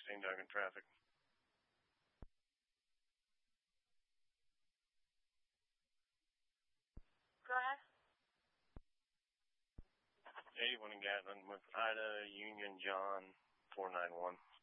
16 Duggan traffic. Go ahead. 81 in Gatlin with Ida, Union, John, 491.